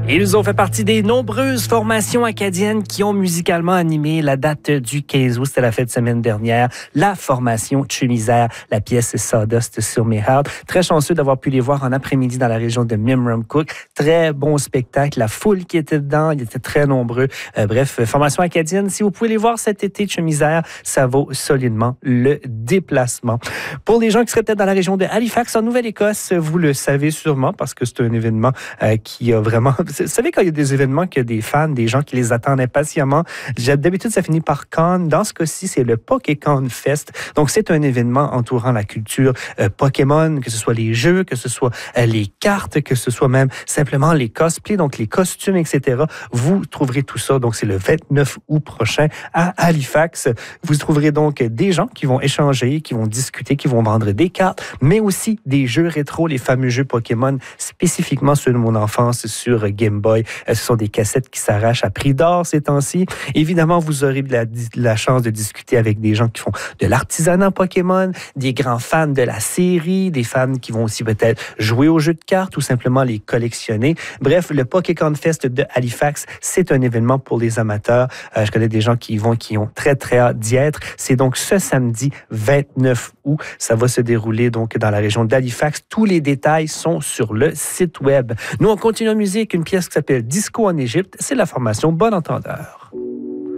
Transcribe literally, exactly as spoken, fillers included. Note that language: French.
Ils ont fait partie des nombreuses formations acadiennes qui ont musicalement animé la date du quinze août. C'était la fête de semaine dernière. La formation Chemisère, la pièce Sawdust sur mes Heart. Très chanceux d'avoir pu les voir en après-midi dans la région de Memramcook. Très bon spectacle. La foule qui était dedans, ils étaient très nombreux. Euh, bref, formation acadienne. Si vous pouvez les voir cet été, Chemisère, ça vaut solidement le déplacement. Pour les gens qui seraient peut-être dans la région de Halifax, en Nouvelle-Écosse, vous le savez sûrement parce que c'est un événement euh, qui a vraiment... Vous savez, quand il y a des événements, qu'il y a des fans, des gens qui les attendent impatiemment, d'habitude, ça finit par Con. Dans ce cas-ci, c'est le Pokécon Fest. Donc, c'est un événement entourant la culture euh, Pokémon, que ce soit les jeux, que ce soit euh, les cartes, que ce soit même simplement les cosplays, donc les costumes, et cetera. Vous trouverez tout ça. Donc, c'est le vingt-neuf août prochain à Halifax. Vous trouverez donc des gens qui vont échanger, qui vont discuter, qui vont vendre des cartes, mais aussi des jeux rétro, les fameux jeux Pokémon, spécifiquement ceux de mon enfance sur Game Boy. Ce sont des cassettes qui s'arrachent à prix d'or ces temps-ci. Évidemment, vous aurez de la, de la chance de discuter avec des gens qui font de l'artisanat Pokémon, des grands fans de la série, des fans qui vont aussi peut-être jouer aux jeux de cartes ou simplement les collectionner. Bref, le Pokécon Fest de Halifax, c'est un événement pour les amateurs. Euh, je connais des gens qui y vont, qui ont très, très hâte d'y être. C'est donc ce samedi vingt-neuf août. Ça va se dérouler donc dans la région d'Halifax. Tous les détails sont sur le site web. Nous, on continue en musique, une pièce qui s'appelle Disco en Égypte. C'est la formation Bon Entendeur.